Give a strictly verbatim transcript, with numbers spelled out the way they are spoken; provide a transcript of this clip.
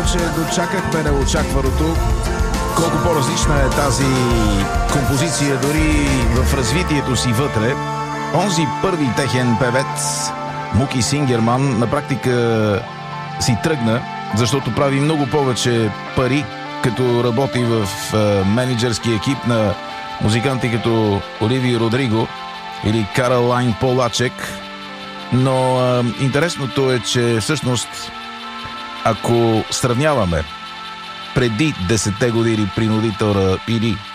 че дочакахме неочакваното. Колко по-различна е тази композиция дори в развитието си вътре. Онзи първи техен певец, Муки Сингерман, на практика си тръгна, защото прави много повече пари, като работи в менеджерски екип на музиканти като Оливия Родриго или Каролайн Полачек. Но а, интересното е, че всъщност, ако сравняваме преди десетте години принудитора или